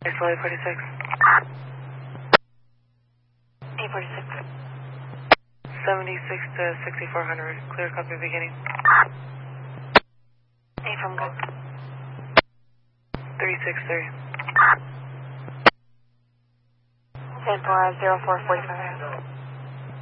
Flight 46. 846. 76 to 6400. Clear copy beginning. 8 from good. 363. San 0445.